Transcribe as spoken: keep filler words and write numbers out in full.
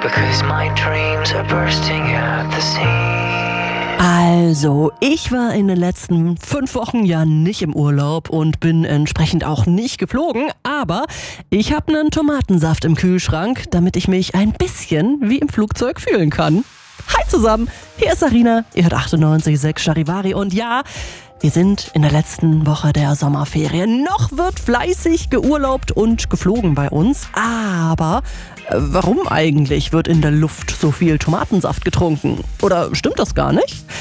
because my dreams are bursting at the seams. Also, ich war in den letzten fünf Wochen ja nicht im Urlaub und bin entsprechend auch nicht geflogen, aber ich habe einen Tomatensaft im Kühlschrank, damit ich mich ein bisschen wie im Flugzeug fühlen kann. Hi zusammen, hier ist Sarina, ihr hört achtundneunzig Komma sechs Charivari und ja, wir sind in der letzten Woche der Sommerferien. Noch wird fleißig geurlaubt und geflogen bei uns. Aber äh, warum eigentlich wird in der Luft so viel Tomatensaft getrunken? Oder stimmt das gar nicht?